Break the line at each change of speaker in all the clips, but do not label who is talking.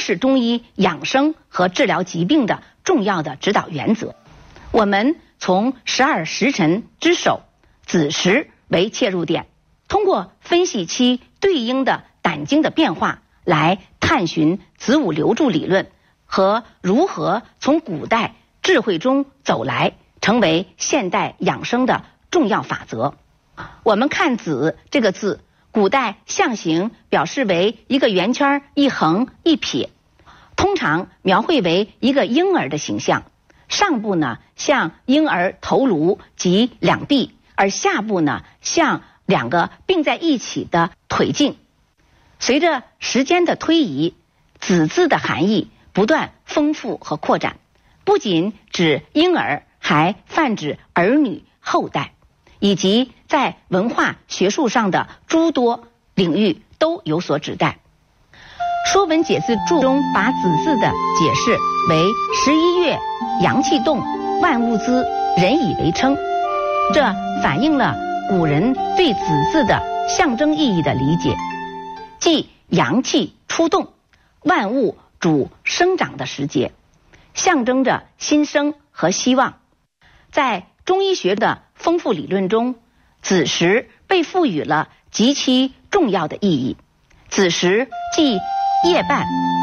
是中医养生和治疗疾病的重要的指导原则。我们从12时辰之首子时为切入点，通过分析其对应的胆经的变化，来探寻子午流注理论和如何从古代智慧中走来，成为现代养生的重要法则。我们看子这个字，古代象形表示为一个圆圈、一横、一撇，通常描绘为一个婴儿的形象。上部呢像婴儿头颅及两臂，而下部呢像两个并在一起的腿胫。随着时间的推移，子字的含义不断丰富和扩展，不仅指婴儿，还泛指儿女、后代，以及在文化学术上的诸多领域都有所指代。《说文解字注》中把子字的解释为11月阳气动，万物滋，人以为称，这反映了古人对子字的象征意义的理解，即阳气出动，万物主生长的时节，象征着新生和希望。在中医学的丰富理论中，子时被赋予了极其重要的意义。子时即夜半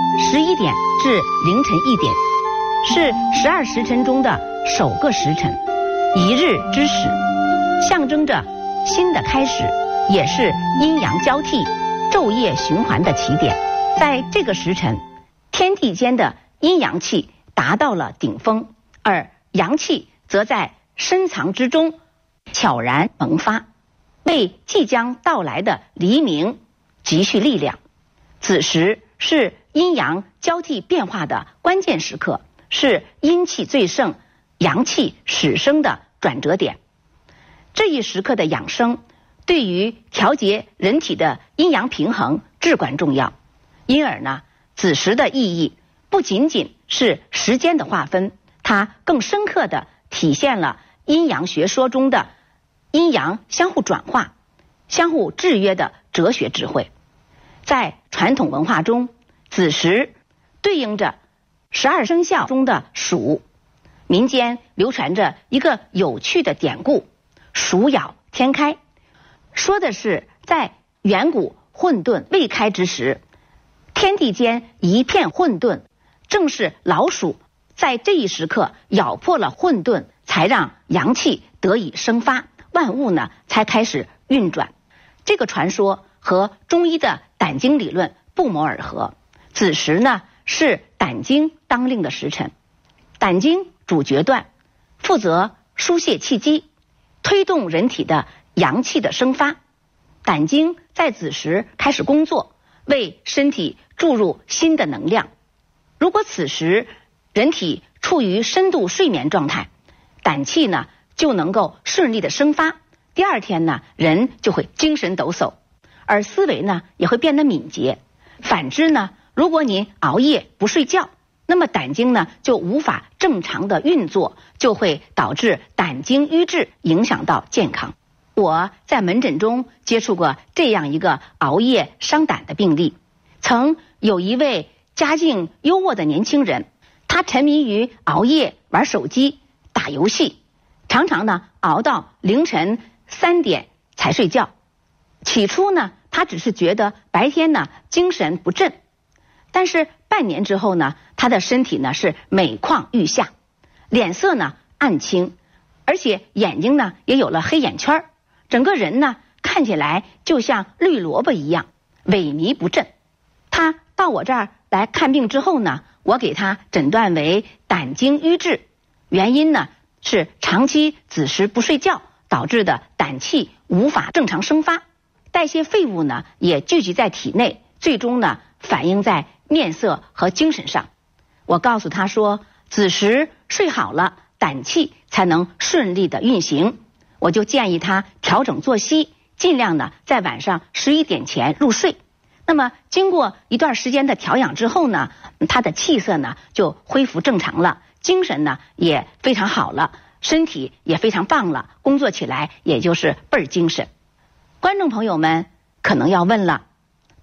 11点至凌晨1点，是12时辰中的首个时辰，一日之始，象征着新的开始，也是阴阳交替、昼夜循环的起点。在这个时辰，天地间的阴阳气达到了顶峰，而阳气则在深藏之中悄然萌发，为即将到来的黎明积蓄力量。子时是阴阳交替变化的关键时刻，是阴气最盛、阳气始生的转折点。这一时刻的养生，对于调节人体的阴阳平衡至关重要。因而呢，子时的意义不仅仅是时间的划分，它更深刻地体现了阴阳学说中的阴阳相互转化、相互制约的哲学智慧。在传统文化中，子时对应着12生肖中的鼠。民间流传着一个有趣的典故，鼠咬天开，说的是在远古混沌未开之时，天地间一片混沌，正是老鼠在这一时刻咬破了混沌，才让阳气得以生发，万物呢才开始运转。这个传说和中医的胆经理论不谋而合。子时呢是胆经当令的时辰，胆经主决断，负责疏泄气机，推动人体的阳气的生发。胆经在子时开始工作，为身体注入新的能量。如果此时人体处于深度睡眠状态，胆气呢就能够顺利的生发，第二天呢人就会精神抖擞，而思维呢也会变得敏捷。反之呢，如果你熬夜不睡觉，那么胆经呢就无法正常的运作，就会导致胆经瘀滞，影响到健康。我在门诊中接触过这样一个熬夜伤胆的病例。曾有一位家境优渥的年轻人，他沉迷于熬夜玩手机、打游戏，常常呢熬到凌晨3点才睡觉。起初呢，他只是觉得白天呢精神不振，但是半年之后呢，他的身体呢是每况愈下，脸色呢暗青，而且眼睛呢也有了黑眼圈，整个人呢看起来就像绿萝卜一样萎靡不振。他到我这儿来看病之后呢，我给他诊断为胆经瘀滞，原因呢是长期子时不睡觉导致的胆气无法正常生发，代谢废物呢也聚集在体内，最终呢反映在面色和精神上。我告诉他说，子时睡好了，胆气才能顺利的运行。我就建议他调整作息，尽量呢在晚上11点前入睡。那么经过一段时间的调养之后呢，他的气色呢就恢复正常了，精神呢也非常好了，身体也非常棒了，工作起来也就是倍儿精神。观众朋友们可能要问了，那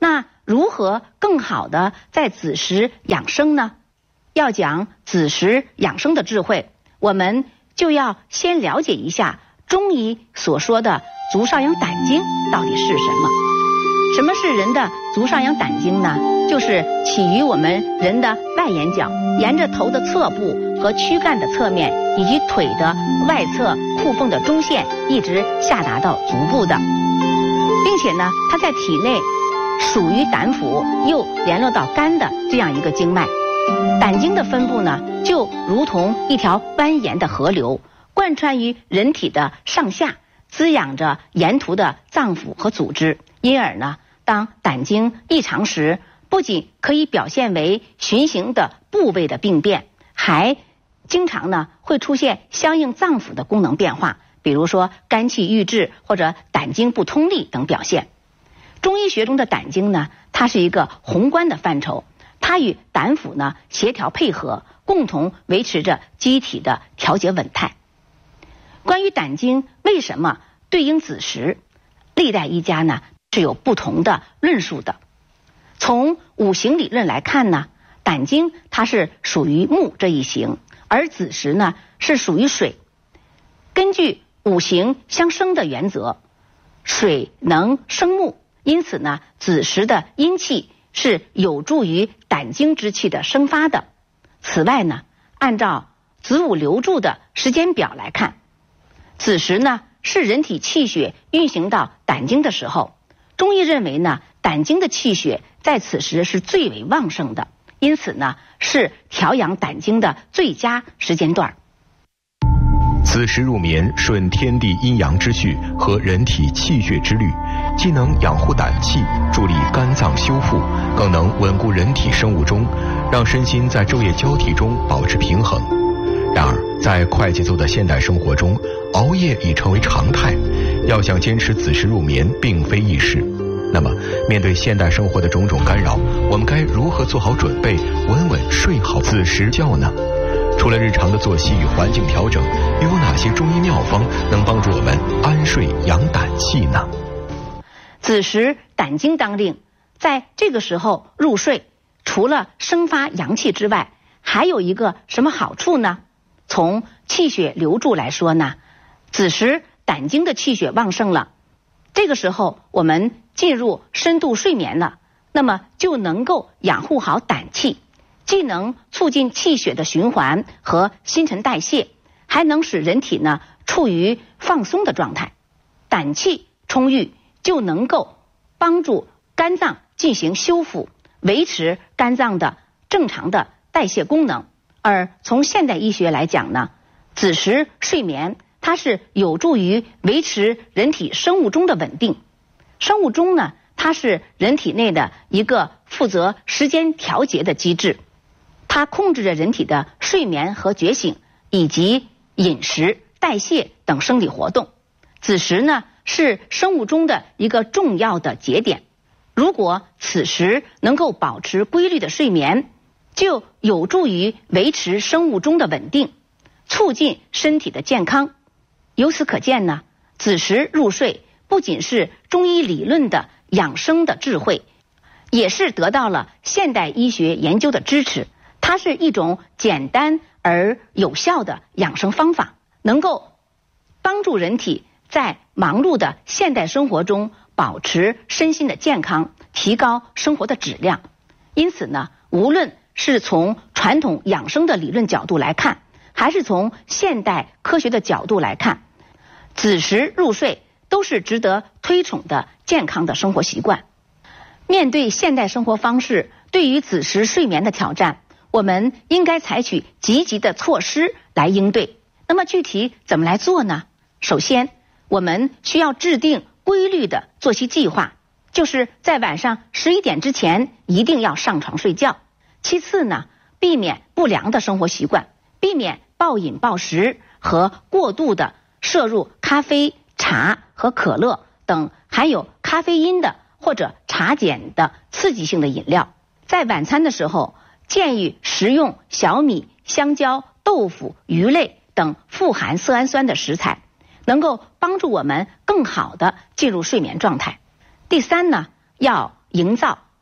如何更好的在子时养生呢？要讲子时养生的智慧，我们就要先了解一下中医所说的足少阳胆经到底是什么。什么是人的足少阳胆经呢？就是起于我们人的外眼角，沿着头的侧部和躯干的侧面，以及腿的外侧裤缝的中线，一直下达到足部的，并且呢，它在体内属于胆府，又联络到肝的这样一个经脉。胆经的分布呢，就如同一条蜿蜒的河流，贯穿于人体的上下，滋养着沿途的脏腑和组织。因而呢，当胆经异常时，不仅可以表现为循行的部位的病变，还经常呢会出现相应脏腑的功能变化，比如说肝气郁滞或者胆经不通利等表现。中医学中的胆经呢，它是一个宏观的范畴，它与胆腑呢协调配合，共同维持着机体的调节稳态。关于胆经为什么对应子时，历代医家呢是有不同的论述的。从五行理论来看呢，胆经它是属于木这一行，而子时呢是属于水。根据五行相生的原则，水能生木，因此呢，子时的阴气是有助于胆经之气的生发的。此外呢，按照子午流注的时间表来看，子时呢是人体气血运行到胆经的时候。中医认为呢，胆经的气血在此时是最为旺盛的，因此呢，是调养胆经的最佳时间段。
子时入眠，顺天地阴阳之序和人体气血之律，既能养护胆气，助力肝脏修复，更能稳固人体生物钟，让身心在昼夜交替中保持平衡。然而，在快节奏的现代生活中，熬夜已成为常态，要想坚持子时入眠并非易事。那么，面对现代生活的种种干扰，我们该如何做好准备，稳稳睡好子时觉呢？除了日常的作息与环境调整，又有哪些中医妙方能帮助我们安睡养胆气呢？
子时胆经当令，在这个时候入睡，除了生发阳气之外，还有一个什么好处呢？从气血流注来说呢，子时胆经的气血旺盛了，这个时候我们进入深度睡眠了，那么就能够养护好胆气，既能促进气血的循环和新陈代谢，还能使人体呢处于放松的状态。胆气充裕，就能够帮助肝脏进行修复，维持肝脏的正常的代谢功能。而从现代医学来讲呢，子时睡眠它是有助于维持人体生物钟的稳定。生物钟呢，它是人体内的一个负责时间调节的机制，它控制着人体的睡眠和觉醒，以及饮食、代谢等生理活动。子时呢，是生物钟的一个重要的节点。如果此时能够保持规律的睡眠，就有助于维持生物钟的稳定，促进身体的健康。由此可见呢，子时入睡不仅是中医理论的养生的智慧，也是得到了现代医学研究的支持。它是一种简单而有效的养生方法，能够帮助人体在忙碌的现代生活中保持身心的健康，提高生活的质量。因此呢，无论是从传统养生的理论角度来看，还是从现代科学的角度来看，子时入睡都是值得推崇的健康的生活习惯。面对现代生活方式对于子时睡眠的挑战，我们应该采取积极的措施来应对。那么具体怎么来做呢？首先，我们需要制定规律的作息计划，就是在晚上11点之前一定要上床睡觉。其次呢，避免不良的生活习惯，避免暴饮暴食和过度的摄入咖啡、茶和可乐等含有咖啡因的或者茶碱的刺激性的饮料。在晚餐的时候，建议食用小米、香蕉、豆腐、鱼类等富含色氨酸的食材，能够帮助我们更好的进入睡眠状态。第三呢，要营造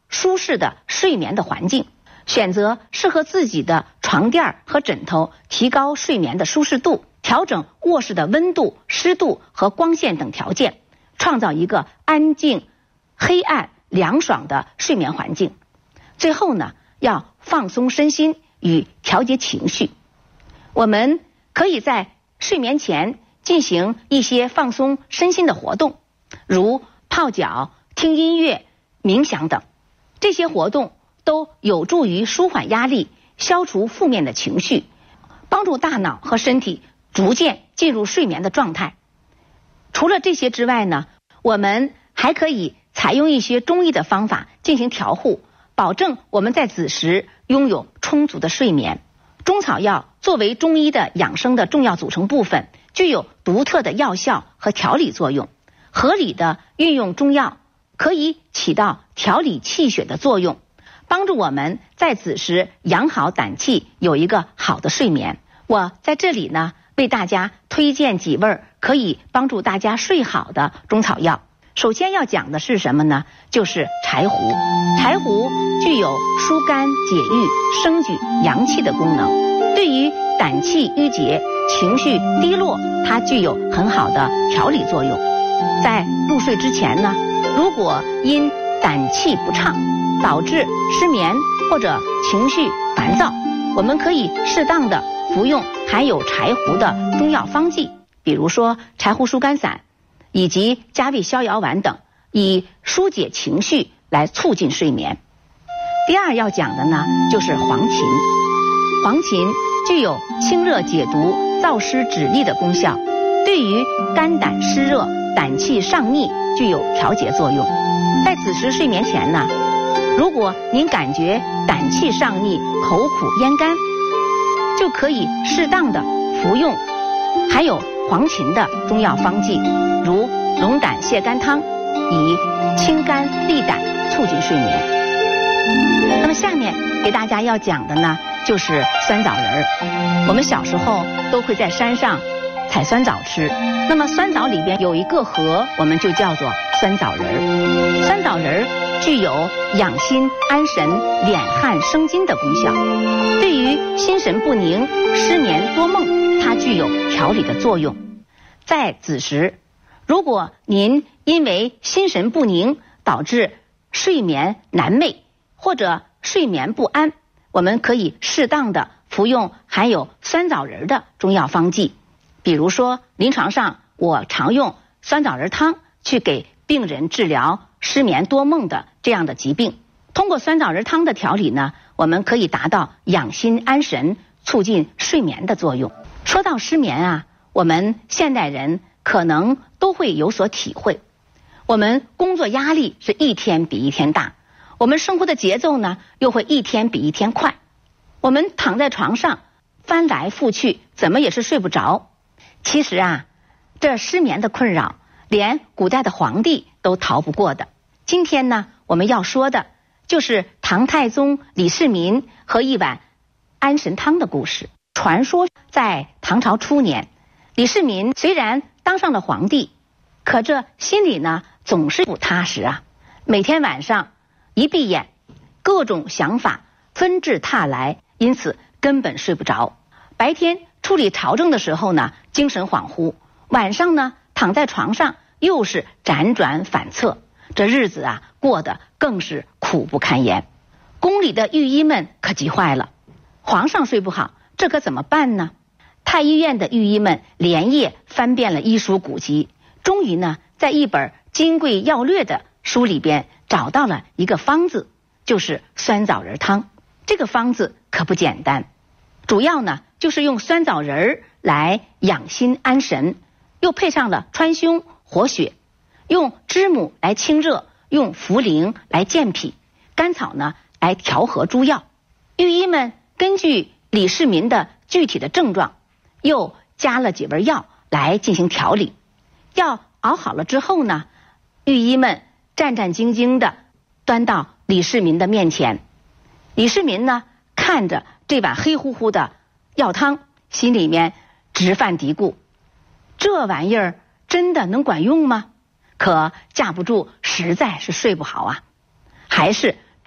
舒适的睡眠的环境，选择适合自己的床垫和枕头，提高睡眠的舒适度，调整卧室的温度、湿度和光线等条件，创造一个安静、黑暗、凉爽的睡眠环境。最后呢，要放松身心与调节情绪。我们可以在睡眠前进行一些放松身心的活动，如泡脚、听音乐、冥想等。这些活动都有助于舒缓压力，消除负面的情绪，帮助大脑和身体逐渐进入睡眠的状态。除了这些之外呢，我们还可以采用一些中医的方法进行调护，保证我们在子时拥有充足的睡眠。中草药作为中医的养生的重要组成部分，具有独特的药效和调理作用。合理的运用中药，可以起到调理气血的作用，帮助我们在子时养好胆气，有一个好的睡眠。我在这里呢，为大家推荐几味可以帮助大家睡好的中草药。首先要讲的是什么呢？就是柴胡。柴胡具有疏肝解郁、升举阳气的功能，对于胆气郁结、情绪低落，它具有很好的调理作用。在入睡之前呢，如果因胆气不畅导致失眠或者情绪烦躁，我们可以适当的服用含有柴胡的中药方剂，比如说柴胡疏肝散以及加味逍遥丸等，以疏解情绪来促进睡眠。第二要讲的呢，就是黄芩。黄芩具有清热解毒、燥湿止痢的功效，对于肝胆湿热、胆气上逆具有调节作用。在子时睡眠前呢，如果您感觉胆气上逆、口苦咽干，就可以适当的服用含有黄芩的中药方剂，如龙胆泻肝汤，以清肝利胆，促进睡眠。那么下面给大家要讲的呢，就是酸枣仁儿。我们小时候都会在山上采酸枣吃，那么酸枣里边有一个核，我们就叫做酸枣仁儿。酸枣仁儿具有养心安神、敛汗生津的功效，对于心神不宁、失眠多梦，它具有调理的作用。在子时，如果您因为心神不宁导致睡眠难寐或者睡眠不安，我们可以适当的服用含有酸枣仁的中药方剂。比如说临床上我常用酸枣仁汤去给病人治疗失眠多梦的这样的疾病。通过酸枣仁汤的调理呢，我们可以达到养心安神、促进睡眠的作用。说到失眠啊，我们现代人可能都会有所体会。我们工作压力是一天比一天大，我们生活的节奏呢又会一天比一天快。我们躺在床上翻来覆去，怎么也是睡不着。其实啊，这失眠的困扰连古代的皇帝都逃不过的。今天呢，我们要说的就是唐太宗李世民和一碗安神汤的故事。传说在唐朝初年，李世民虽然当上了皇帝，可这心里呢总是不踏实啊。每天晚上一闭眼，各种想法纷至沓来，因此根本睡不着。白天处理朝政的时候呢，精神恍惚；晚上呢，躺在床上又是辗转反侧。这日子啊，过得更是苦不堪言。宫里的御医们可急坏了，皇上睡不好，这可怎么办呢？太医院的御医们连夜翻遍了医书古籍，终于呢，在一本《金匮要略》的书里边找到了一个方子，就是酸枣仁汤。这个方子可不简单，主要呢就是用酸枣仁来养心安神，又配上了川芎活血，用知母来清热，用茯苓来健脾，甘草呢来调和诸药。御医们根据李世民的具体的症状，又加了几味药来进行调理。药熬好了之后呢，御医们战战兢兢地端到李世民的面前。李世民呢，看着这碗黑乎乎的药汤，心里面直犯嘀咕：这玩意儿真的能管用吗？可架不住实在是睡不好啊，还是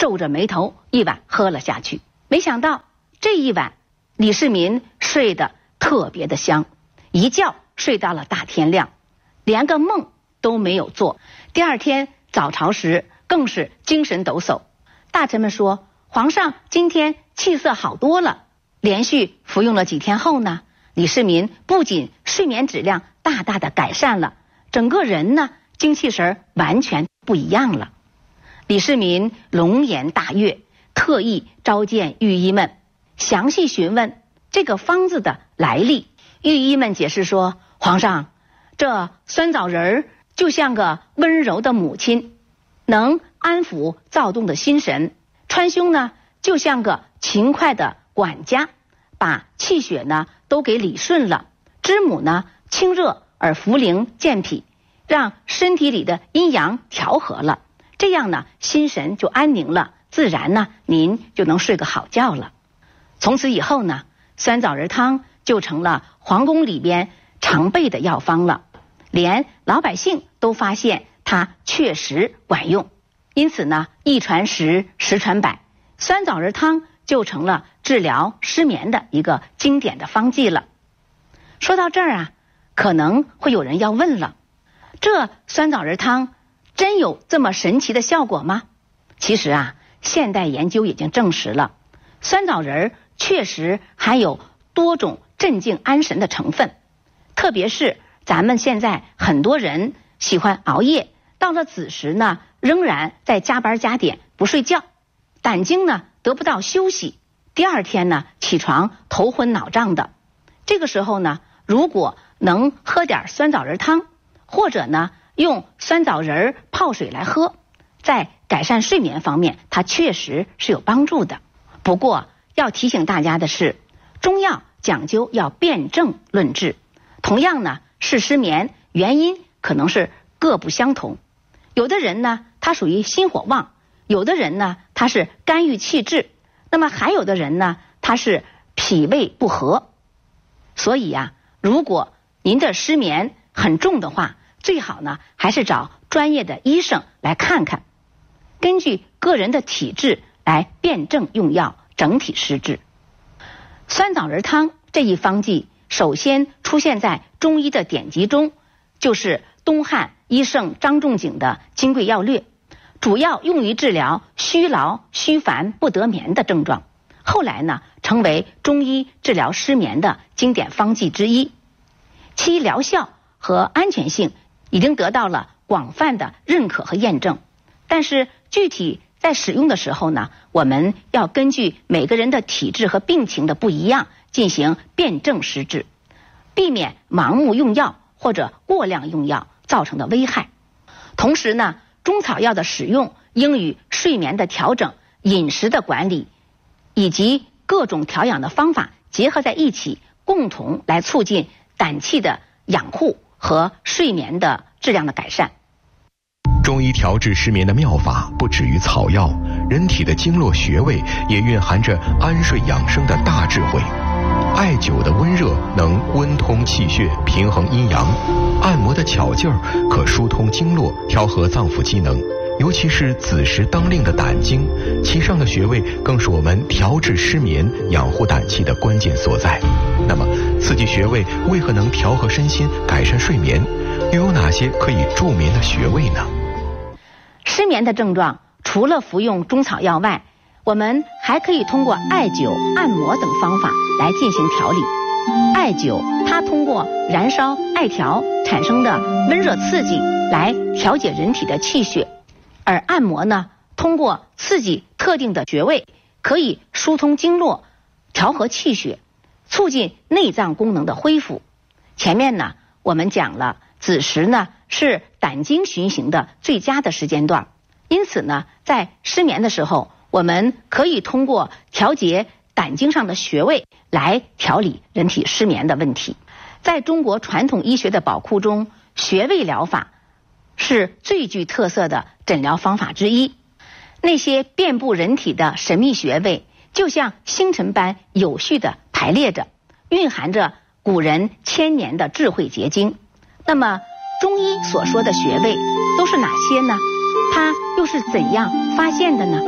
皱着眉头一碗喝了下去。没想到这一碗李世民睡得特别的香，一觉睡到了大天亮，连个梦都没有做。第二天早朝时更是精神抖擞。大臣们说，皇上今天气色好多了。连续服用了几天后呢，李世民不仅睡眠质量大大的改善了，整个人呢精气神完全不一样了。李世民龙颜大悦，特意召见御医们，详细询问这个方子的来历。御医们解释说，皇上，这酸枣仁就像个温柔的母亲，能安抚躁动的心神；川芎呢就像个勤快的管家，把气血呢都给理顺了；知母呢清热而茯苓健脾，让身体里的阴阳调和了，这样呢心神就安宁了，自然呢您就能睡个好觉了。从此以后呢，酸枣仁汤就成了皇宫里边常备的药方了，连老百姓都发现它确实管用。因此呢，一传十，十传百，酸枣仁汤就成了治疗失眠的一个经典的方剂了。说到这儿啊，可能会有人要问了，这酸枣仁汤真有这么神奇的效果吗？其实啊，现代研究已经证实了，酸枣仁确实含有多种镇静安神的成分。特别是咱们现在很多人喜欢熬夜，到了子时呢仍然在加班加点不睡觉，胆经呢得不到休息，第二天呢起床头昏脑胀的。这个时候呢，如果能喝点酸枣仁汤，或者呢用酸枣仁泡水来喝，在改善睡眠方面它确实是有帮助的。不过要提醒大家的是，中药讲究要辨证论治，同样呢是失眠，原因可能是各不相同。有的人呢他属于心火旺，有的人呢他是肝郁气滞，那么还有的人呢他是脾胃不和。所以啊，如果您的失眠很重的话，最好呢还是找专业的医生来看看，根据个人的体质来辨证用药，整体施治。酸枣仁汤这一方剂首先出现在中医的典籍中，就是东汉医圣张仲景的《金匮要略》，主要用于治疗虚劳虚烦不得眠的症状。后来呢成为中医治疗失眠的经典方剂之一，其疗效和安全性已经得到了广泛的认可和验证。但是具体在使用的时候呢，我们要根据每个人的体质和病情的不一样进行辨证施治，避免盲目用药或者过量用药造成的危害。同时呢，中草药的使用应与睡眠的调整、饮食的管理以及各种调养的方法结合在一起，共同来促进胆气的养护和睡眠的质量的改善。
中医调治失眠的妙法不止于草药，人体的经络穴位也蕴含着安睡养生的大智慧。艾灸的温热能温通气血，平衡阴阳；按摩的巧劲儿可疏通经络，调和脏腑机能。尤其是子时当令的胆经，其上的穴位更是我们调治失眠、养护胆气的关键所在。那么，刺激穴位为何能调和身心、改善睡眠？又有哪些可以助眠的穴位呢？
失眠的症状除了服用中草药外，我们还可以通过艾灸、按摩等方法来进行调理。艾灸它通过燃烧艾条产生的温热刺激来调节人体的气血，而按摩呢，通过刺激特定的穴位，可以疏通经络，调和气血，促进内脏功能的恢复。前面呢我们讲了，子时呢是胆经循行的最佳的时间段，因此呢在失眠的时候，我们可以通过调节胆经上的穴位来调理人体失眠的问题。在中国传统医学的宝库中，穴位疗法是最具特色的诊疗方法之一。那些遍布人体的神秘穴位，就像星辰般有序地排列着，蕴含着古人千年的智慧结晶。那么中医所说的穴位都是哪些呢？它又是怎样发现的呢？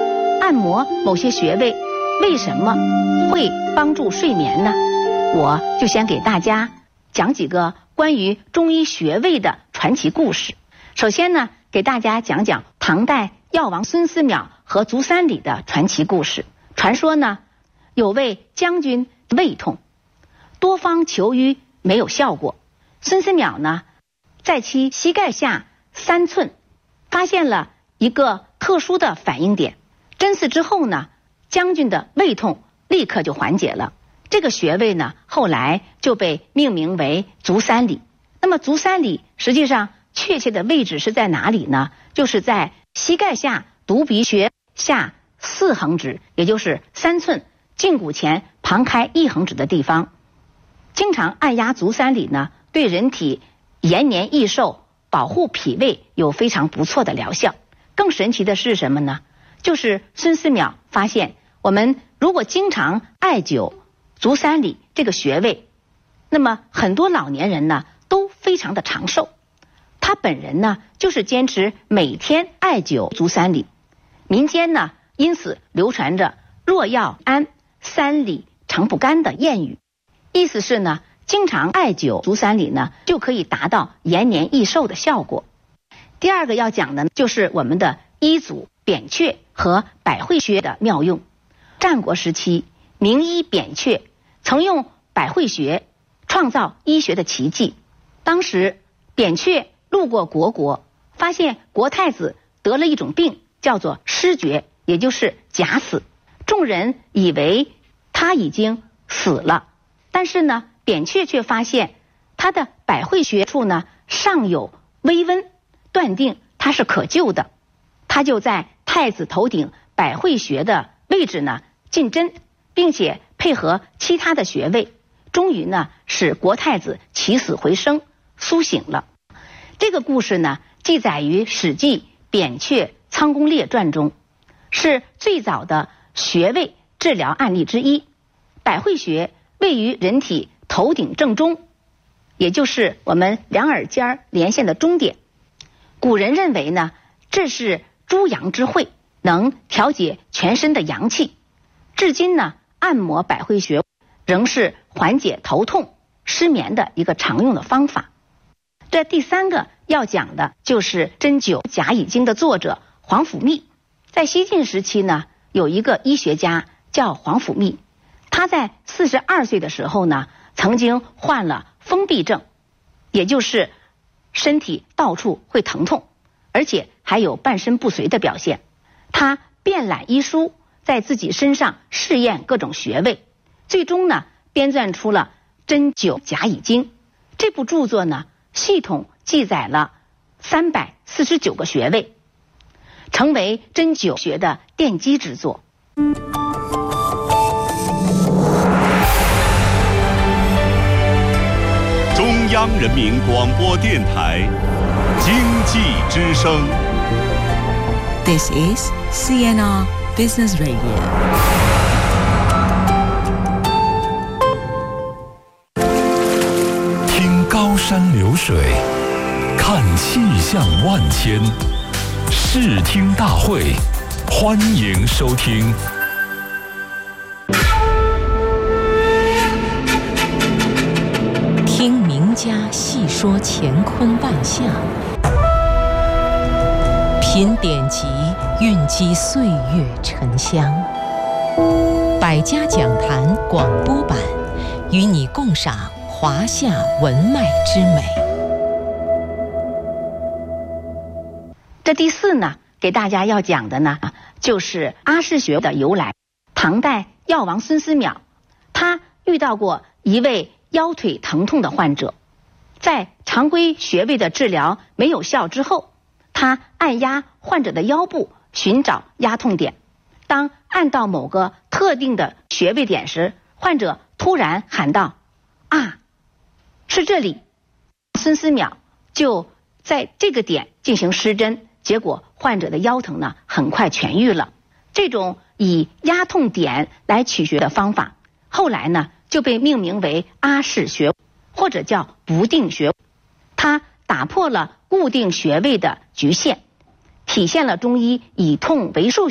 按摩某些穴位为什么会帮助睡眠呢？我就先给大家讲几个关于中医穴位的传奇故事。首先呢，给大家讲讲唐代药王孙思邈和足三里的传奇故事。传说呢，有位将军胃痛，多方求医没有效果。孙思邈呢，在其膝盖下3寸发现了一个特殊的反应点，针刺之后呢，将军的胃痛立刻就缓解了。这个穴位呢，后来就被命名为足三里。那么足三里实际上确切的位置是在哪里呢？就是在膝盖下犊鼻穴下4横指，也就是3寸，胫骨前旁开1横指的地方。经常按压足三里呢，对人体延年益寿、保护脾胃有非常不错的疗效。更神奇的是什么呢？就是孙思邈发现，我们如果经常艾灸足三里这个穴位，那么很多老年人呢都非常的长寿。他本人呢就是坚持每天艾灸足三里，民间呢因此流传着若要安3里长不干的谚语，意思是呢，经常艾灸足三里呢就可以达到延年益寿的效果。第二个要讲的就是我们的医祖扁鹊和百会穴的妙用。战国时期，名医扁鹊曾用百会穴创造医学的奇迹。当时扁鹊路过国，发现国太子得了一种病，叫做失厥，也就是假死。众人以为他已经死了，但是呢，扁鹊却发现他的百会穴处呢尚有微温，断定他是可救的。他就在太子头顶百会穴的位置呢进针，并且配合其他的穴位，终于呢使国太子起死回生，苏醒了。这个故事呢记载于《史记·扁鹊仓公列传》中，是最早的穴位治疗案例之一。百会穴位于人体头顶正中，也就是我们两耳尖连线的中点。古人认为呢，这是诸阳之会，能调节全身的阳气。至今呢，按摩百会穴仍是缓解头痛、失眠的一个常用的方法。这第三个要讲的就是针灸甲乙经的作者皇甫谧。在西晋时期呢，有一个医学家叫皇甫谧，他在42岁的时候呢，曾经患了风痹症，也就是身体到处会疼痛，而且还有半身不遂的表现。他遍览医书，在自己身上试验各种穴位，最终呢编撰出了《针灸甲乙经》这部著作呢，系统记载了349个穴位，成为针灸学的奠基之作。
中央人民广播电台经济之声。
This is CNR Business Radio.
听高山流水，看气象万千，视听大会，欢迎收听。
听名家细说乾坤万象，品典籍，蕴积岁月沉香。百家讲坛广播版，与你共赏华夏文脉之美。
这第四呢，给大家要讲的呢，就是阿是穴的由来。唐代药王孙思邈，他遇到过一位腰腿疼痛的患者，在常规穴位的治疗没有效之后，他按压患者的腰部，寻找压痛点。当按到某个特定的穴位点时，患者突然喊道：“啊，是这里！”孙思邈就在这个点进行施针，结果患者的腰疼呢很快痊愈了。这种以压痛点来取穴的方法，后来呢就被命名为阿是穴，或者叫不定穴。它打破了固定穴位的局限，体现了中医以痛为术的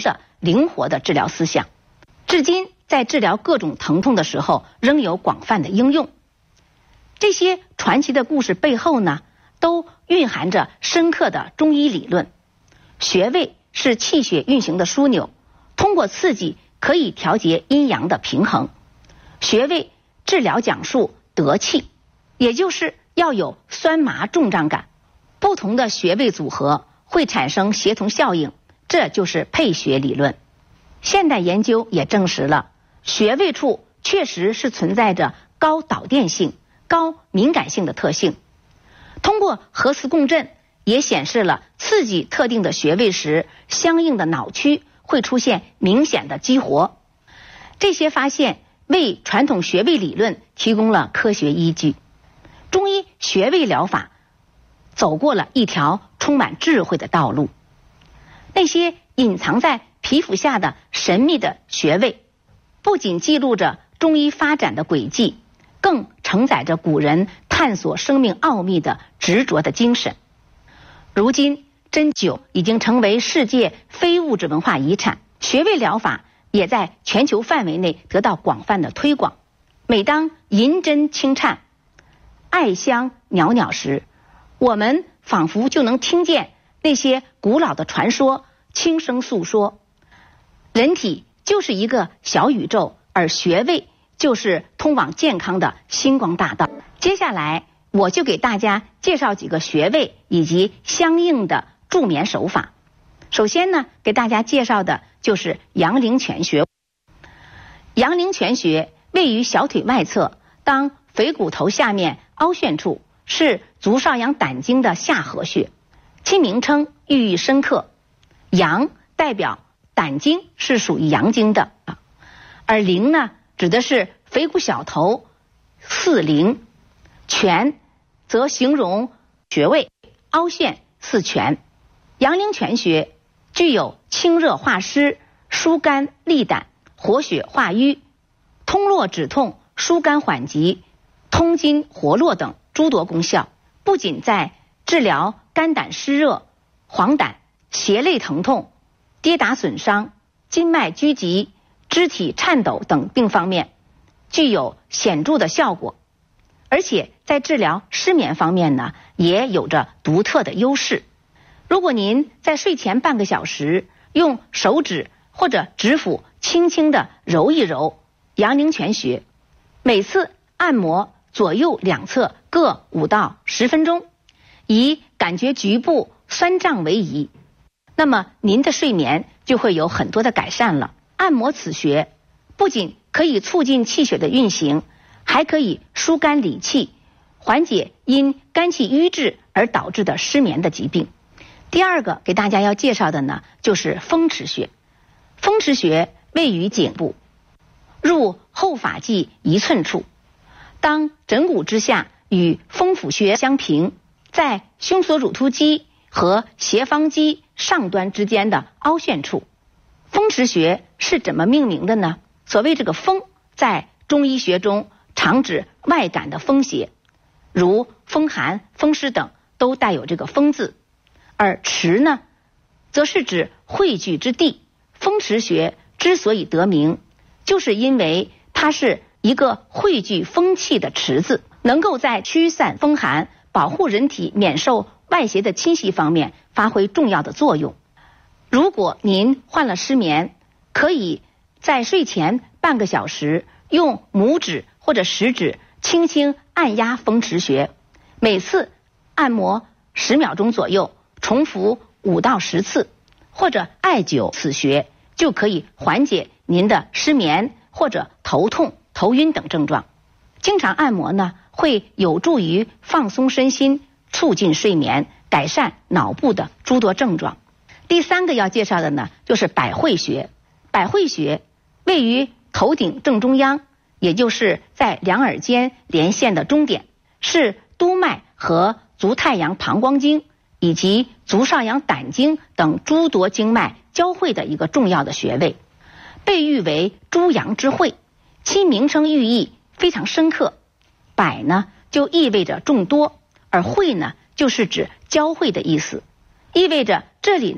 灵活的治疗思想，至今在治疗各种疼痛的时候仍有广泛的应用。这些传奇的故事背后呢，都蕴含着深刻的中医理论。穴位是气血运行的枢纽，通过刺激可以调节阴阳的平衡。穴位治疗讲述得气，也就是要有酸麻重胀感。不同的穴位组合会产生协同效应，这就是配穴理论。现代研究也证实了，穴位处确实是存在着高导电性、高敏感性的特性。通过核磁共振也显示了刺激特定的穴位时，相应的脑区会出现明显的激活。这些发现为传统穴位理论提供了科学依据。中医穴位疗法走过了一条充满智慧的道路。那些隐藏在皮肤下的神秘的穴位，不仅记录着中医发展的轨迹，更承载着古人探索生命奥秘的执着的精神。如今，针灸已经成为世界非物质文化遗产，穴位疗法也在全球范围内得到广泛的推广。每当银针轻颤、艾香袅袅时，我们仿佛就能听见那些古老的传说轻声诉说。人体就是一个小宇宙，而穴位就是通往健康的星光大道。接下来我就给大家介绍几个穴位以及相应的助眠手法。首先呢，给大家介绍的就是阳陵泉穴。阳陵泉穴位于小腿外侧，当腓骨头下面凹陷处，是足少阳胆经的下合穴，其名称寓意深刻。阳代表胆经是属于阳经的，而陵呢指的是腓骨小头似陵，泉则形容穴位凹陷似泉。阳陵泉穴具有清热化湿、疏肝利胆、活血化瘀、通络止痛、疏肝缓急、通经活络等诸多功效。不仅在治疗肝胆湿热、黄疸、胁肋疼痛、跌打损伤、筋脉拘急、肢体颤抖等病方面具有显著的效果，而且在治疗失眠方面呢，也有着独特的优势。如果您在睡前半个小时用手指或者指腹轻轻地揉一揉阳陵泉穴，每次按摩左右两侧各5到10分钟，以感觉局部酸胀为宜，那么您的睡眠就会有很多的改善了。按摩此穴不仅可以促进气血的运行，还可以疏肝理气，缓解因肝气瘀滞而导致的失眠的疾病。第二个给大家要介绍的呢，就是风池穴。风池穴位于颈部，入后发际1寸处，当枕骨之下与风府穴相平，在胸锁乳突肌和斜方肌上端之间的凹陷处。风池穴是怎么命名的呢？所谓这个风，在中医学中常指外感的风邪，如风寒、风湿等都带有这个风字。而池呢，则是指汇聚之地。风池穴之所以得名，就是因为它是一个汇聚风气的池子，能够在驱散风寒、保护人体免受外邪的侵袭方面发挥重要的作用。如果您患了失眠，可以在睡前半个小时用拇指或者食指轻轻按压风池穴，每次按摩10秒钟左右，重复5到10次，或者艾灸此穴，就可以缓解您的失眠或者头痛、头晕等症状。经常按摩呢，会有助于放松身心，促进睡眠，改善脑部的诸多症状。第三个要介绍的呢，就是百会穴。百会穴位于头顶正中央，也就是在两耳间连线的中点，是督脉和足太阳膀胱经以及足少阳胆经等诸多经脉交汇的一个重要的穴位，被誉为诸阳之会，其名称寓意非常深刻。百呢就意味着众多，而会呢就是指交汇的意思，意味着这里呢它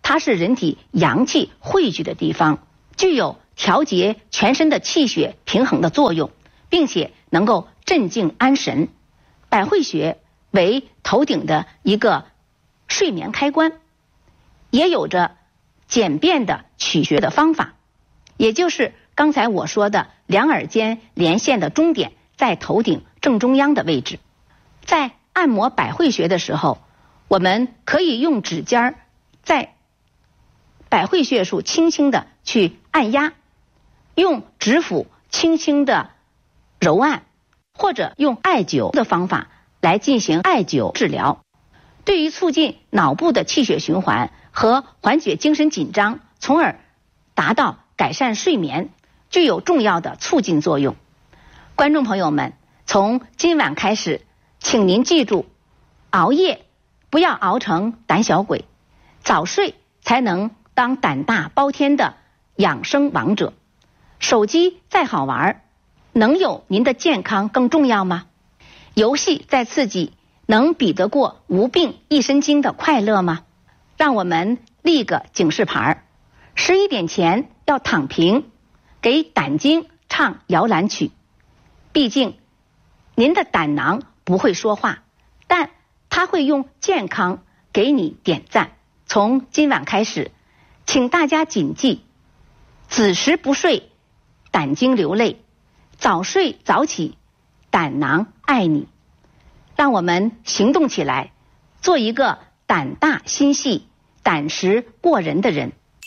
它是人体阳气汇聚的地方，具有调节全身的气血平衡的作用，并且能够镇静安神。百会穴为头顶的一个睡眠开关，也有着简便的取穴的方法，也就是刚才我说的两耳间连线的终点在头顶正中央的位置。在按摩百会穴的时候，我们可以用指尖在百会穴处轻轻的去按压，用指腹轻轻的揉按，或者用艾灸的方法来进行艾灸治疗。对于促进脑部的气血循环和缓解精神紧张，从而达到改善睡眠，具有重要的促进作用。观众朋友们，从今晚开始，请您记住，熬夜不要熬成胆小鬼，早睡才能当胆大包天的养生王者。手机再好玩，能有您的健康更重要吗？游戏再刺激，能比得过无病一身轻的快乐吗？让我们立个警示牌，11点前要躺平，给胆经唱摇篮曲。毕竟您的胆囊不会说话，但它会用健康给你点赞。从今晚开始，请大家谨记，子时不睡，胆经流泪，早睡早起，胆囊爱你。让我们行动起来，做一个胆大心细、胆识过人的人。